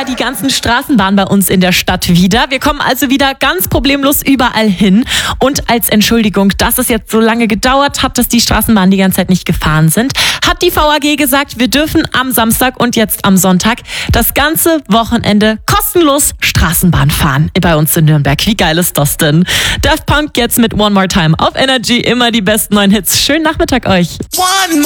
ja die ganzen Straßenbahnen bei uns in der Stadt wieder. Wir kommen also wieder ganz problemlos überall hin. Und als Entschuldigung, dass es jetzt so lange gedauert hat, dass die Straßenbahnen die ganze Zeit nicht gefahren sind, hat die VAG gesagt, wir dürfen am Samstag und jetzt am Sonntag das ganze Wochenende kostenlos Straßenbahn fahren bei uns in Nürnberg. Wie geil ist das denn? Daft Punk jetzt mit One More Time auf Energy. Immer die besten neuen Hits. Schönen Nachmittag euch.